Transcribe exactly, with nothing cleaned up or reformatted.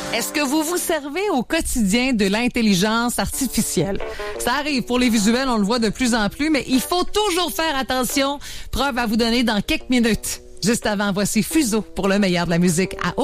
Est-ce que vous vous servez au quotidien de l'intelligence artificielle? Ça arrive pour les visuels, on le voit de plus en plus, mais il faut toujours faire attention. Preuve à vous donner dans quelques minutes. Juste avant, voici Fuseau pour le meilleur de la musique à